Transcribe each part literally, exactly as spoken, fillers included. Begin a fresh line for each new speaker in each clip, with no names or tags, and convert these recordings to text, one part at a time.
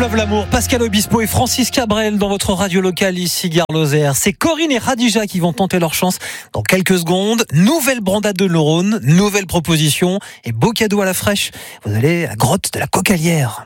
Love l'amour, Pascal Obispo et Francis Cabrel dans votre radio locale ici Gare Lozère. C'est Corinne et Radija qui vont tenter leur chance dans quelques secondes. Nouvelle brandade de neurones, nouvelle proposition et beau cadeau à la fraîche. Vous allez à la grotte de la Cocalière.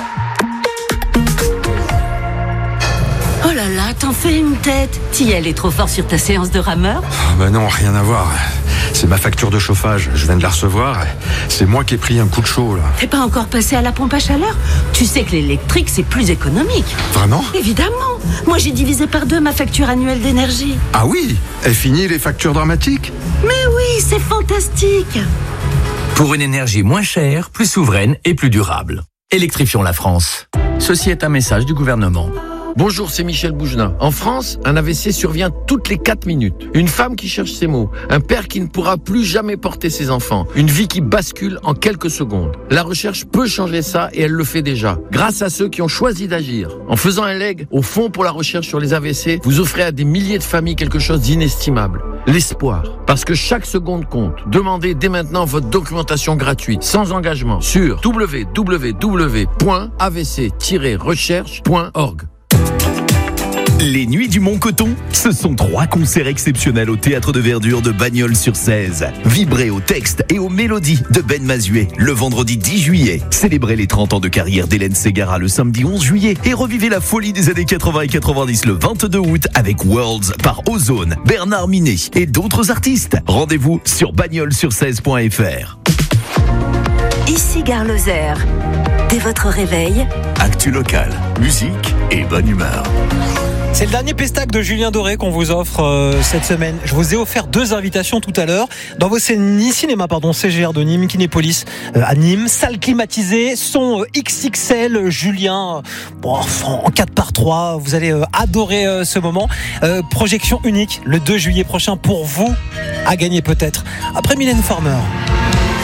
Oh là là, t'en fais une tête. T'y allais trop fort sur ta séance de rameur?
Ah bah non, rien à voir. C'est ma facture de chauffage, je viens de la recevoir. C'est moi qui ai pris un coup de chaud là.
T'es pas encore passé à la pompe à chaleur? Tu sais que l'électrique c'est plus économique.
Vraiment?
Évidemment. Moi j'ai divisé par deux ma facture annuelle d'énergie.
Ah oui? Est fini les factures dramatiques?
Mais oui, c'est fantastique.
Pour une énergie moins chère, plus souveraine et plus durable. Électrifions la France. Ceci est un message du gouvernement.
Bonjour, c'est Michel Bougelin. En France, un A V C survient toutes les quatre minutes. Une femme qui cherche ses mots. Un père qui ne pourra plus jamais porter ses enfants. Une vie qui bascule en quelques secondes. La recherche peut changer ça et elle le fait déjà. Grâce à ceux qui ont choisi d'agir. En faisant un leg au Fonds pour la recherche sur les A V C, vous offrez à des milliers de familles quelque chose d'inestimable. L'espoir. Parce que chaque seconde compte. Demandez dès maintenant votre documentation gratuite, sans engagement, sur w w w point a v c tiret recherche point org.
Les Nuits du Mont-Coton, ce sont trois concerts exceptionnels au Théâtre de Verdure de Bagnols-sur-Cèze. Vibrez aux textes et aux mélodies de Ben Mazuet le vendredi dix juillet. Célébrez les trente ans de carrière d'Hélène Ségara le samedi onze juillet et revivez la folie des années quatre-vingts et quatre-vingt-dix le vingt-deux août avec Worlds par Ozone, Bernard Minet et d'autres artistes. Rendez-vous sur bagnols sur cèze point f r.
Ici Gare Lozère. Dès votre réveil,
Actu local, musique et bonne humeur.
C'est le dernier pestac de Julien Doré qu'on vous offre euh, cette semaine. Je vous ai offert deux invitations tout à l'heure dans vos cin- cinémas pardon, C G R de Nîmes, Kinépolis euh, à Nîmes, salle climatisée, son euh, X X L. Julien, euh, bon, en quatre par trois, vous allez euh, adorer euh, ce moment. Euh, projection unique le deux juillet prochain pour vous, à gagner peut-être. Après Mylène Farmer.